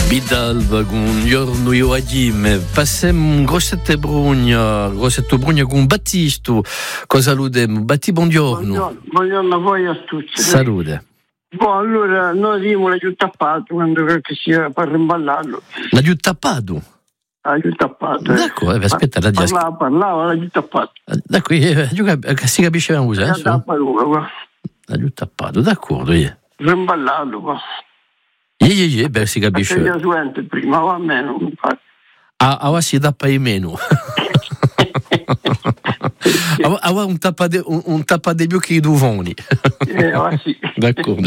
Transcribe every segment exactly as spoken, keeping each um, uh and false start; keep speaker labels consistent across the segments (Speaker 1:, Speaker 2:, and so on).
Speaker 1: Bidalba con giorno io a Jim passiamo grossette brugna grossette brugna con Battisto cosa salutiamo Batti buongiorno
Speaker 2: buongiorno buongiorno a voi a tutti
Speaker 1: salute.
Speaker 2: Boh, allora noi diamo l'aiuto tappato quando che sia per rimballarlo
Speaker 1: l'aiuto tappato
Speaker 2: l'aiuto tappato
Speaker 1: d'accordo eh, aspetta la diasca
Speaker 2: parlava parlava l'aiuto tappato
Speaker 1: d'accordo eh, si capisce una cosa eh, l'aiuto tappato d'accordo eh.
Speaker 2: rimballarlo qua
Speaker 1: Ie, ie, ie, beh, si capisce.
Speaker 2: Prima va meno.
Speaker 1: Ah, ora si tappa di meno. Ora un tappa de, un, un tappa dei biocchi di duvoni.
Speaker 2: Eh, ora sì.
Speaker 1: D'accordo.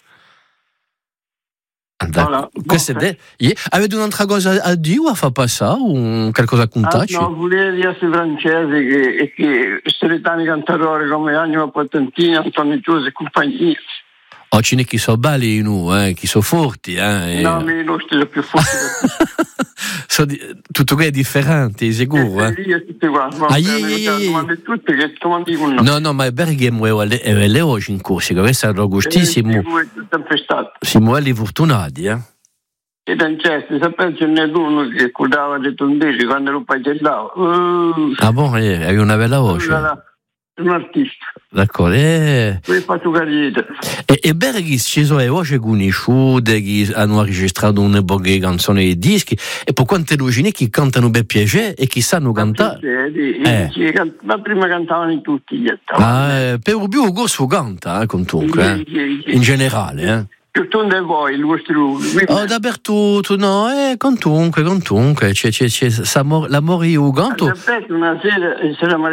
Speaker 2: Voilà.
Speaker 1: Questo è de... Avete un'altra cosa a dire o a far passare o qualcosa a contarci?
Speaker 2: Ah, no, volevo dire a francesi che, e che stretani cantatori come Anima Potentini, Antonio Giuse e compagnia.
Speaker 1: Oh, ce n'è chi sono belli in nu, eh, chi sono forti, eh.
Speaker 2: No, ma i nostri sono più forti.
Speaker 1: So di... Tutto che è differente, sicuro, eh.
Speaker 2: eh. Tutti qua,
Speaker 1: ah, ie, ie, ie.
Speaker 2: Tutti che no.
Speaker 1: no, no, ma Bergamo è le oggi in corso, questo è gustissimo. Siamo quelli fortunati, eh.
Speaker 2: E da incesto, sapete, ce n'è uno che curava le tondelle quando lo pagellava. Uh.
Speaker 1: Ah, boh, eh, hai una bella voce.
Speaker 2: Allora, un artista.
Speaker 1: D'accordo, eh.
Speaker 2: Poi faccio carriera.
Speaker 1: E, e Berghi ci sono le voci conosciute che hanno registrato una poche canzoni e dischi, e per quante lucine che cantano per piacere e che sanno cantare.
Speaker 2: Eh. Ma prima cantavano tutti gli altri.
Speaker 1: Ah, eh, per più il corso canta, eh, comunque, eh. In generale, eh.
Speaker 2: Tutto da voi, il vostro.
Speaker 1: Oh, dappertutto, no, eh, comunque, comunque, c'è, c'è, c'è, l'amore io canto.
Speaker 2: Una sera, sera